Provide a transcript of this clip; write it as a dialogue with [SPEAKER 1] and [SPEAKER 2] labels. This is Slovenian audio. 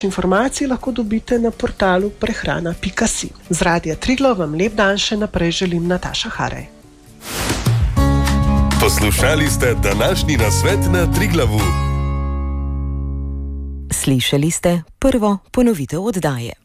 [SPEAKER 1] Informacije lahko dobite na portalu prehrana.si. Z Radia Triglav vam lep dan še naprej želim Nataša Haraj.
[SPEAKER 2] Poslušali ste današnji nasvet na Triglavu.
[SPEAKER 3] Slišali ste prvo ponovitev oddaje.